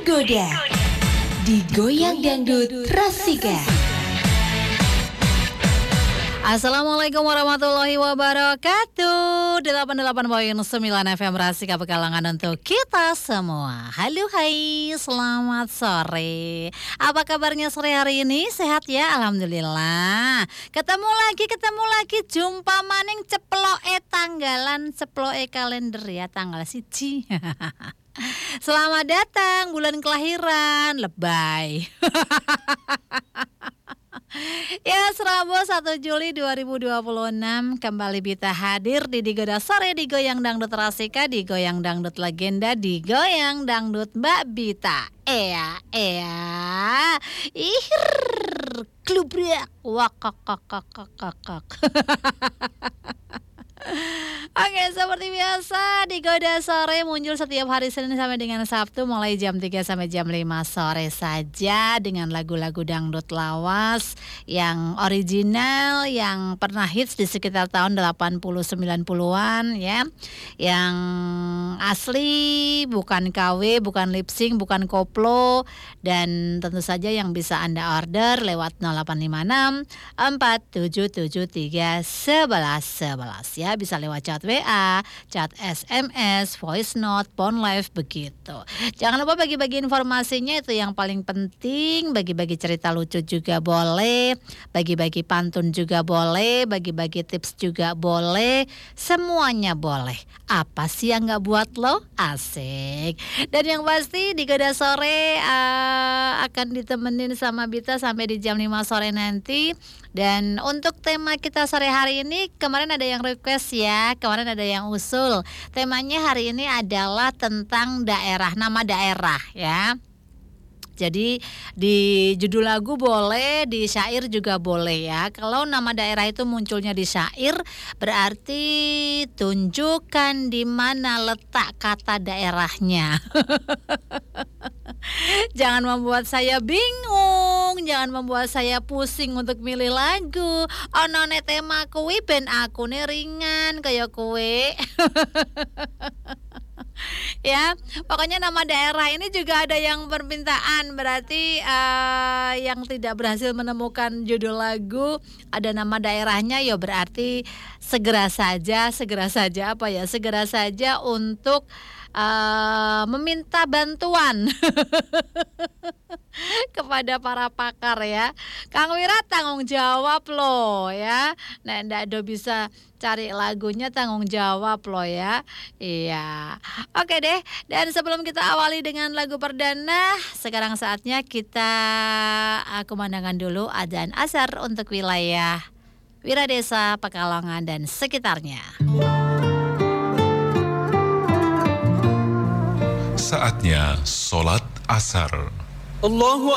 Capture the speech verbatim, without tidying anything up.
tergoda, digoyang dangdut Rasika. Assalamualaikum warahmatullahi wabarakatuh. delapan puluh delapan koma sembilan F M Rasika Pekalongan untuk kita semua. Halo hai, selamat sore. Apa kabarnya sore hari ini? Sehat ya? Alhamdulillah. Ketemu lagi, ketemu lagi. Jumpa maning ceploke tanggalan, ceploke kalender ya, tanggal siji. Selamat datang bulan kelahiran Lebay. Ya, Rabu satu Juli dua ribu dua puluh enam kembali Bita hadir di Digoda Sore di Goyang Dangdut Rasika, di Goyang Dangdut Legenda, di Goyang Dangdut Mbak Bita. Ea, ea, ihir, klubrak, wakakakakakakak. Oke, seperti biasa di Goda Sore muncul setiap hari Senin sampai dengan Sabtu mulai jam tiga sampai jam lima sore saja dengan lagu-lagu dangdut lawas yang original, yang pernah hits di sekitar tahun delapan puluh sembilan puluhan ya. Yang asli, bukan K W, bukan lip sync, bukan koplo, dan tentu saja yang bisa Anda order lewat nol delapan lima enam empat tujuh tujuh tiga satu satu satu ya. Bisa lewat chat W A, chat S M S, voice note, phone live begitu. Jangan lupa bagi-bagi informasinya, itu yang paling penting. Bagi-bagi cerita lucu juga boleh, bagi-bagi pantun juga boleh, bagi-bagi tips juga boleh, semuanya boleh. Apa sih yang gak buat lo? Asik. Dan yang pasti di Goda Sore uh, akan ditemenin sama Bita sampai di jam lima sore nanti. Dan untuk tema kita sore hari ini, kemarin ada yang request ya, kemarin ada yang usul. Temanya hari ini adalah tentang daerah, nama daerah ya. Jadi di judul lagu boleh, di syair juga boleh ya. Kalau nama daerah itu munculnya di syair, berarti tunjukkan di mana letak kata daerahnya. Jangan membuat saya bingung, jangan membuat saya pusing untuk milih lagu. Onone tema kuwi ben akune ringan kaya kowe. Ya, pokoknya nama daerah ini juga ada yang permintaan. Berarti uh, yang tidak berhasil menemukan judul lagu, ada nama daerahnya, ya berarti segera saja, segera saja apa ya, segera saja untuk uh, meminta bantuan kepada para pakar ya. Kang Wira tanggung jawab loh ya. Nek ndak do bisa cari lagunya, tanggung jawab loh ya. Iya. Oke deh. Dan sebelum kita awali dengan lagu perdana, sekarang saatnya kita uh, kumandangkan dulu adzan asar untuk wilayah Wiradesa, Pekalongan dan sekitarnya. Saatnya sholat asar. Allahu